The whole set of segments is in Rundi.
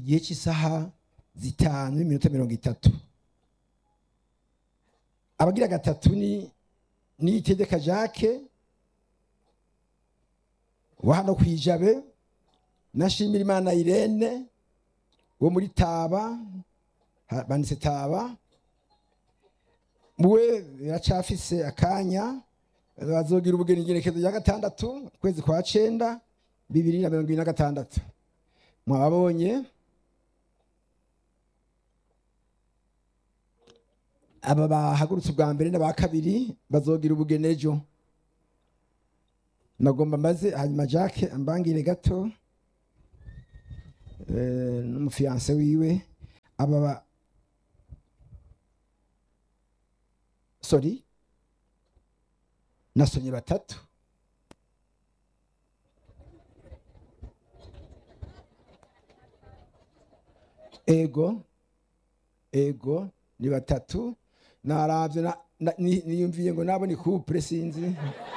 gihe cy'isaha 5:30. Abagira gatatu ni Niyitegeka Jacques wa hano kwijabe, na Nshimirimana Irene wo muri Taba, banditse Taba. Muwe biracafise akanya, bazogira ubugeni igerekezo rya 6 kwezi kwa 9 2026. Mwababonye aba bahagurutse ubwa mbere n'aba kabiri bazogira ubugeni ejo. Nagomba maze hanyuma Jacques ambangire gato n'umufiance wiwe aba nasonye 3. Ego ni 3. Naravye niyumviye ngo nabo ni couple sinzi.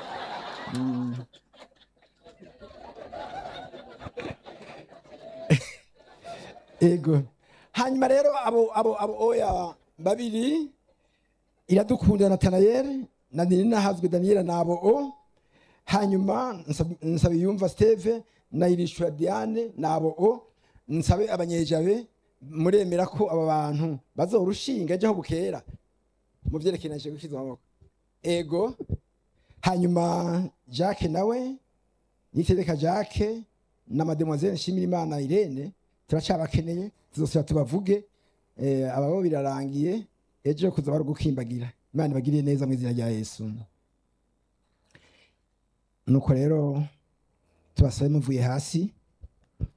Ego hanyuma rero abo oya babiri Iradukunda Nathanael na Ninahazwe Daniela nabo hanyuma Nsabiyumva Steve na Irishura Diane nabo nsabe abanyejabe muremera ko aba bantu bazorushinga ejo bukera mu vyerekenaje gushiza amaboko. Ego hanyuma Jacques nawe Niyitegeka Jacques na Mademoiselle Nshimirimana Irene turacabakeneye, tuzosubira tubavuge. Ababo birarangiye ejo kuza bari gukimbagira. Imana bagiriye neza mu izina rya Yesu. Nuko rero tubasabe muvuye hasi